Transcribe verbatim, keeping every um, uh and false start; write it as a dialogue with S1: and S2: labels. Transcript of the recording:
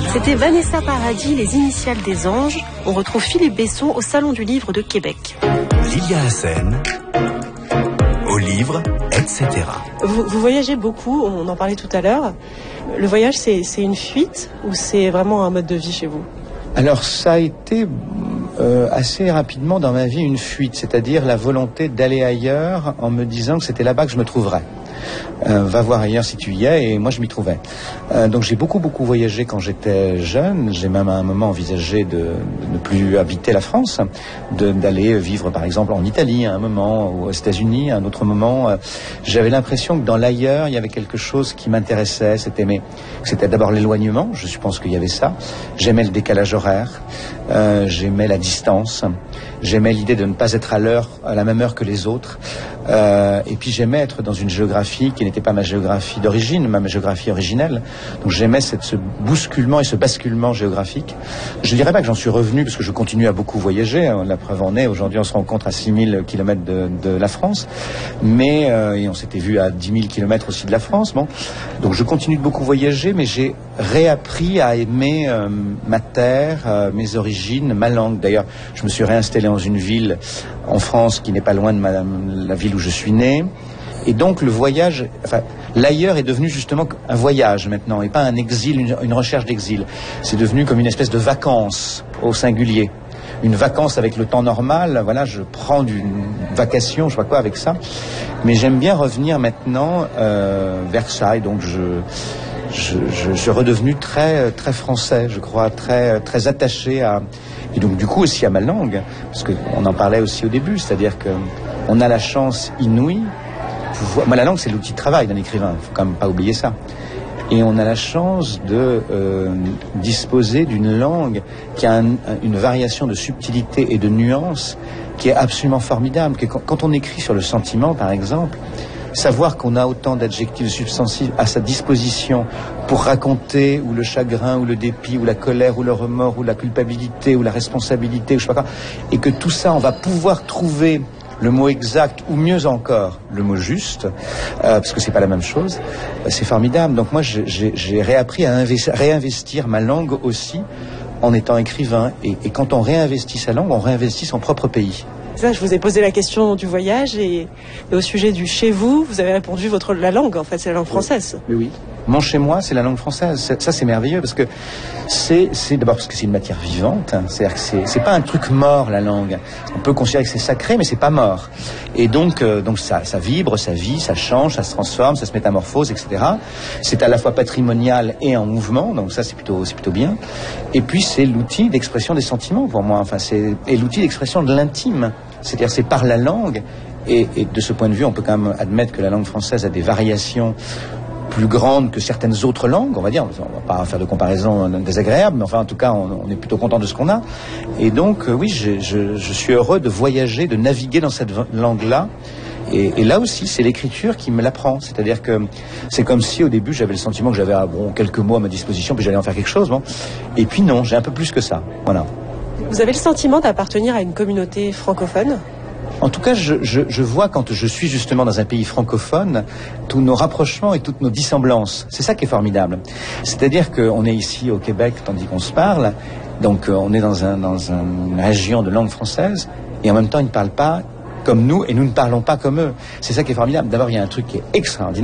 S1: C'était Vanessa Paradis, les initiales des anges. On retrouve Philippe Besson au Salon du Livre de Québec.
S2: Lilia Hassen, au livre, et cetera.
S1: Vous, vous voyagez beaucoup, on en parlait tout à l'heure. Le voyage, c'est, c'est une fuite ou c'est vraiment un mode de vie chez vous ?
S3: Alors ça a été euh, assez rapidement dans ma vie une fuite, c'est-à-dire la volonté d'aller ailleurs en me disant que c'était là-bas que je me trouverais. Euh, va voir ailleurs si tu y es, et moi je m'y trouvais. Euh, donc j'ai beaucoup beaucoup voyagé quand j'étais jeune. J'ai même à un moment envisagé de, de ne plus habiter la France, de, d'aller vivre par exemple en Italie à un moment, ou aux États-Unis à un autre moment. Euh, j'avais l'impression que dans l'ailleurs il y avait quelque chose qui m'intéressait. C'était, mais, c'était d'abord l'éloignement, je pense qu'il y avait ça. J'aimais le décalage horaire, euh, j'aimais la distance, j'aimais l'idée de ne pas être à l'heure, à la même heure que les autres. Euh, et puis j'aimais être dans une géographie qui n'était pas ma géographie d'origine, ma géographie originelle. Donc j'aimais cette, ce bousculement et ce basculement géographique. Je ne dirais pas que j'en suis revenu, parce que je continue à beaucoup voyager. La preuve en est, aujourd'hui on se rencontre à six mille kilomètres de, de la France, mais euh, et on s'était vu à dix mille kilomètres aussi de la France. Bon, donc je continue de beaucoup voyager, mais j'ai réappris à aimer euh, ma terre, euh, mes origines, ma langue. D'ailleurs, je me suis réinstallé dans une ville en France qui n'est pas loin de ma, la ville où je suis né. Et donc le voyage, enfin l'ailleurs est devenu justement un voyage maintenant, et pas un exil, une, une recherche d'exil. C'est devenu comme une espèce de vacances au singulier. Une vacance avec le temps normal, voilà, je prends une vacation, je sais pas quoi avec ça. Mais j'aime bien revenir maintenant euh, Versailles, donc je... Je, je, je suis redevenu très, très français, je crois, très, très attaché à, et donc du coup aussi à ma langue, parce qu'on en parlait aussi au début, c'est-à-dire que on a la chance inouïe. Pouvoir, moi, la langue, c'est l'outil de travail d'un écrivain, il faut quand même pas oublier ça. Et on a la chance de euh, disposer d'une langue qui a un, une variation de subtilité et de nuance qui est absolument formidable. Que quand, quand on écrit sur le sentiment, par exemple, savoir qu'on a autant d'adjectifs, de substantifs à sa disposition pour raconter ou le chagrin, ou le dépit, ou la colère, ou le remords, ou la culpabilité, ou la responsabilité, ou je sais pas quoi, et que tout ça, on va pouvoir trouver le mot exact, ou mieux encore, le mot juste, euh, parce que c'est pas la même chose, euh, c'est formidable. Donc moi, j'ai, j'ai réappris à investi- réinvestir ma langue aussi en étant écrivain. Et, et quand on réinvestit sa langue, on réinvestit son propre pays.
S1: Ça, je vous ai posé la question du voyage et, et au sujet du chez vous, vous avez répondu votre la langue, en fait, c'est la langue française.
S3: Oui, oui. Mon chez moi, c'est la langue française. C'est, ça, c'est merveilleux parce que c'est, c'est d'abord parce que c'est une matière vivante. Hein. C'est-à-dire que c'est, c'est pas un truc mort, la langue. On peut considérer que c'est sacré, mais c'est pas mort. Et donc, euh, donc ça, ça vibre, ça vit, ça change, ça se transforme, ça se métamorphose, et cetera. C'est à la fois patrimonial et en mouvement. Donc ça, c'est plutôt, c'est plutôt bien. Et puis, c'est l'outil d'expression des sentiments pour moi. Enfin, c'est et l'outil d'expression de l'intime. C'est-à-dire, c'est par la langue. Et, et de ce point de vue, on peut quand même admettre que la langue française a des variations plus grandes que certaines autres langues, on va dire. On va pas faire de comparaison désagréable, mais enfin, en tout cas, on, on est plutôt content de ce qu'on a. Et donc, euh, oui, je, je, je suis heureux de voyager, de naviguer dans cette langue-là. Et, et là aussi, c'est l'écriture qui me l'apprend. C'est-à-dire que c'est comme si, au début, j'avais le sentiment que j'avais ah, bon, quelques mots à ma disposition, puis j'allais en faire quelque chose. Bon. Et puis non, j'ai un peu plus que ça. Voilà.
S1: Vous avez le sentiment d'appartenir à une communauté francophone ?
S3: En tout cas, je, je, je vois quand je suis justement dans un pays francophone, tous nos rapprochements et toutes nos dissemblances. C'est ça qui est formidable. C'est-à-dire qu'on est ici au Québec tandis qu'on se parle, donc euh, on est dans, un, dans un, une région de langue française, et en même temps ils ne parlent pas comme nous, et nous ne parlons pas comme eux. C'est ça qui est formidable. D'abord, il y a un truc qui est extraordinaire.